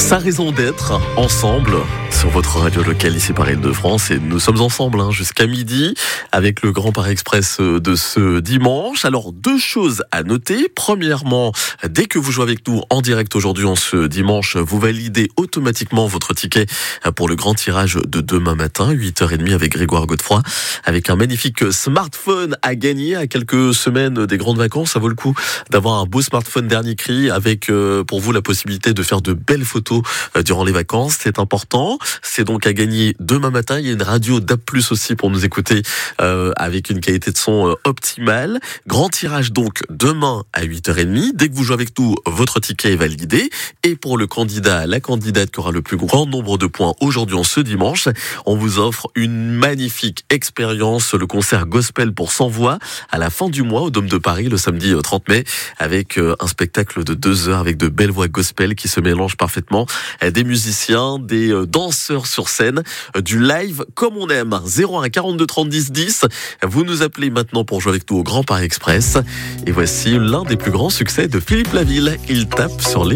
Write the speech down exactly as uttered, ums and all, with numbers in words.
Sa raison d'être, ensemble, sur votre radio locale ici par Île-de-France. Et nous sommes ensemble hein, jusqu'à midi avec le Grand Paris Express de ce dimanche. Alors, deux choses à noter. Premièrement, dès que vous jouez avec nous en direct aujourd'hui, en ce dimanche, vous validez automatiquement votre ticket pour le grand tirage de demain matin, huit heures trente avec Grégoire Godefroy, avec un magnifique smartphone à gagner à quelques semaines des grandes vacances. Ça vaut le coup d'avoir un beau smartphone dernier cri avec euh, pour vous la possibilité de faire de belles photos euh, durant les vacances. C'est important. C'est donc à gagner demain matin. Il y a une radio D A B plus, aussi pour nous écouter euh, avec une qualité de son euh, optimale. Grand tirage donc demain à huit heures trente. Dès que vous jouez avec nous, votre ticket est validé. Et pour le candidat, la candidate qui aura le plus grand nombre de points aujourd'hui en ce dimanche, on vous offre une magnifique expérience, le concert gospel pour cent voix à la fin du mois au Dôme de Paris le samedi trente mai, avec un spectacle de deux heures avec de belles voix gospel qui se mélangent parfaitement, des musiciens, des danseurs sur scène, du live comme on aime. Zéro un quarante-deux trente dix dix. Vous nous appelez maintenant pour jouer avec nous au Grand Paris Express. Et voici l'un des plus grands succès de Philippe Laville. Il tape sur les